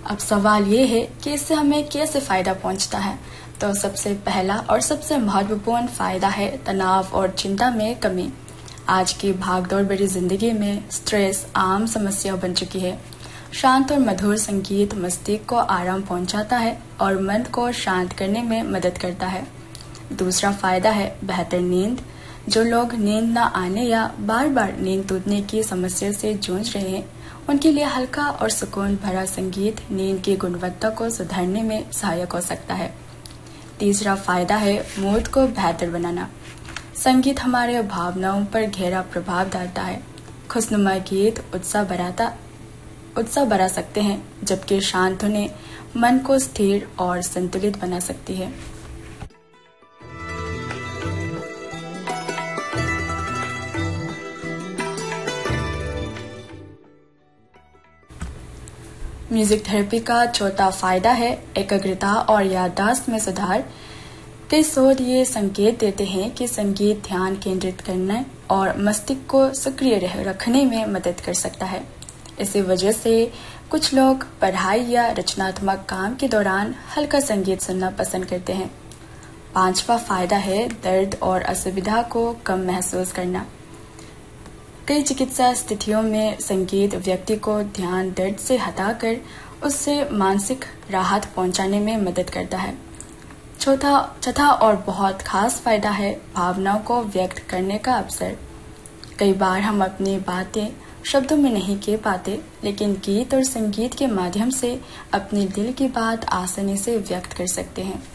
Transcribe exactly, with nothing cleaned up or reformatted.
अब सवाल ये है कि इससे हमें कैसे फायदा पहुंचता है। तो सबसे पहला और सबसे महत्वपूर्ण फायदा है तनाव और चिंता में कमी। आज की भागदौड़ भरी जिंदगी में स्ट्रेस आम समस्या बन चुकी है। शांत और मधुर संगीत मस्तिष्क को आराम पहुंचाता है और मन को शांत करने में मदद करता है। दूसरा फायदा है बेहतर नींद। जो लोग नींद न आने या बार बार नींद टूटने की समस्या से जूझ रहे हैं, उनके लिए हल्का और सुकून भरा संगीत नींद की गुणवत्ता को सुधारने में सहायक हो सकता है। तीसरा फायदा है मूड को बेहतर बनाना। संगीत हमारे भावनाओं पर गहरा प्रभाव डालता है। खुशनुमा गीत उत्साह बढ़ाता उत्साह बढ़ा सकते हैं, जबकि शांत धुनें मन को स्थिर और संतुलित बना सकती है। म्यूजिक थेरेपी का चौथा फायदा है एकाग्रता और याददाश्त में सुधार। कई शोध ये संकेत देते हैं कि संगीत ध्यान केंद्रित करने और मस्तिष्क को सक्रिय रखने में मदद कर सकता है। इसी वजह से कुछ लोग पढ़ाई या रचनात्मक काम के दौरान हल्का संगीत सुनना पसंद करते हैं। पांचवा फायदा है दर्द और असुविधा को कम महसूस करना। कई चिकित्सा स्थितियों में संगीत व्यक्ति को ध्यान दर्द से हटाकर उससे मानसिक राहत पहुंचाने में मदद करता है। चौथा चौथा और बहुत खास फायदा है भावनाओं को व्यक्त करने का अवसर। कई बार हम अपनी बातें शब्दों में नहीं कह पाते, लेकिन गीत और संगीत के माध्यम से अपने दिल की बात आसानी से व्यक्त कर सकते हैं।